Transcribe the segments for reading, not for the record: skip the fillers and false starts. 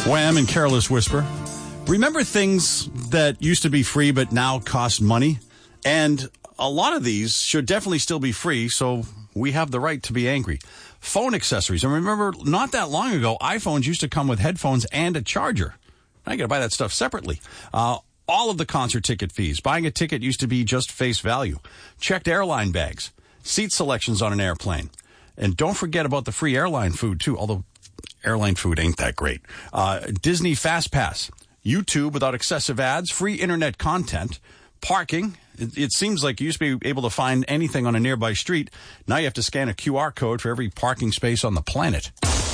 Wham and Careless Whisper. Remember things that used to be free but now cost money? And a lot of these should definitely still be free, so we have the right to be angry. Phone accessories. And remember, not that long ago, iPhones used to come with headphones and a charger. I got to buy that stuff separately. All of the concert ticket fees. Buying a ticket used to be just face value. Checked airline bags. Seat selections on an airplane. And don't forget about the free airline food, too, although airline food ain't that great. Disney Fast Pass. YouTube without excessive ads. Free internet content. Parking. It seems like you used to be able to find anything on a nearby street. Now you have to scan a QR code for every parking space on the planet.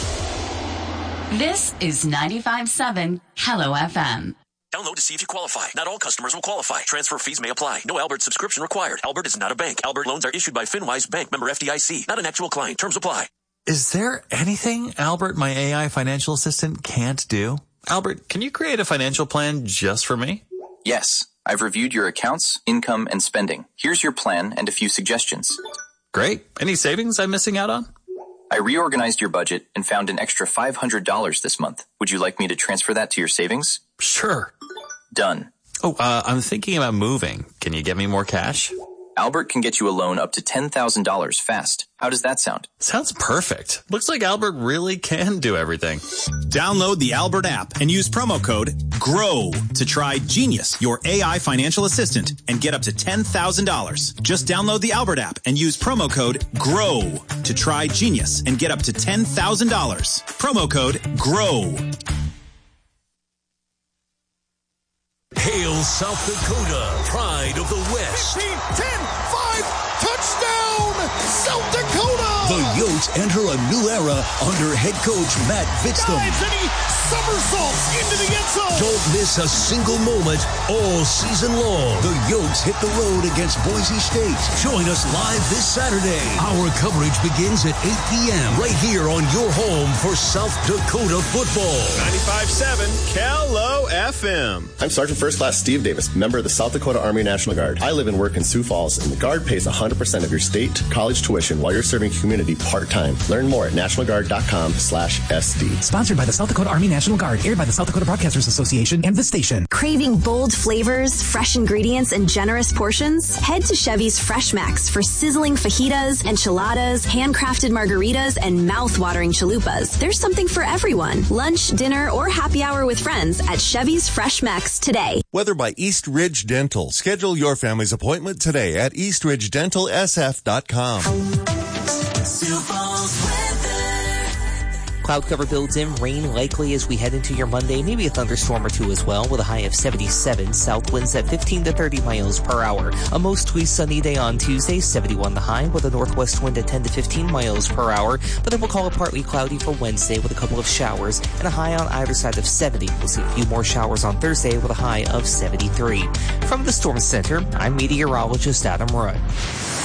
This is 95.7 Hello FM. Download to see if you qualify. Not all customers will qualify. Transfer fees may apply. No Albert subscription required. Albert is not a bank. Albert loans are issued by FinWise Bank, member FDIC. Not an actual client. Terms apply. Is there anything Albert, my AI financial assistant, can't do? Albert, can you create a financial plan just for me? Yes. I've reviewed your accounts, income, and spending. Here's your plan and a few suggestions. Great. Any savings I'm missing out on? I reorganized your budget and found an extra $500 this month. Would you like me to transfer that to your savings? Sure. Done. Oh, I'm thinking about moving. Can you get me more cash? Albert can get you a loan up to $10,000 fast. How does that sound? Sounds perfect. Looks like Albert really can do everything. Download the Albert app and use promo code GROW to try Genius, your AI financial assistant, and get up to $10,000. Just download the Albert app and use promo code GROW to try Genius and get up to $10,000. Promo code GROW. Hail South Dakota, pride of the West. 15, 10, 5, touchdown, South Dakota! The Yotes enter a new era under head coach Matt Vitztham. Dives and he somersaults into the end zone. Don't miss a single moment all season long. The Yotes hit the road against Boise State. Join us live this Saturday. Our coverage begins at 8 p.m. right here on your home for South Dakota football. 95.7 Hello FM. I'm Sergeant First Class Steve Davis, member of the South Dakota Army National Guard. I live and work in Sioux Falls, and the Guard pays 100% of your state college tuition while you're serving community part-time. Learn more at nationalguard.com/SD. Sponsored by the South Dakota Army National Guard, aired by the South Dakota Broadcasters Association and the station. Craving bold flavors, fresh ingredients, and generous portions? Head to Chevy's Fresh Max for sizzling fajitas, enchiladas, handcrafted margaritas, and mouth-watering chalupas. There's something for everyone. Lunch, dinner, or happy hour with friends at Chevy's Fresh Max today. Weather by East Ridge Dental. Schedule your family's appointment today at eastridgedentalsf.com. Cloud cover builds in, rain likely as we head into your Monday, maybe a thunderstorm or two as well, with a high of 77, south winds at 15 to 30 miles per hour. A mostly sunny day on Tuesday, 71 the high, with a northwest wind at 10 to 15 miles per hour, but then we'll call it partly cloudy for Wednesday with a couple of showers and a high on either side of 70. We'll see a few more showers on Thursday with a high of 73. From the Storm Center, I'm meteorologist Adam Rudd.